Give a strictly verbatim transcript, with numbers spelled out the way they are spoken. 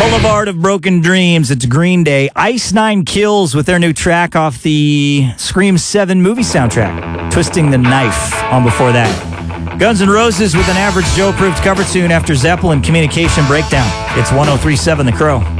Boulevard of Broken Dreams. It's Green Day. Ice Nine Kills with their new track off the Scream seven movie soundtrack. Twisting the Knife on before that. Guns N' Roses with an Average Joe-approved cover tune after Zeppelin Communication Breakdown. It's one oh three point seven The Crow.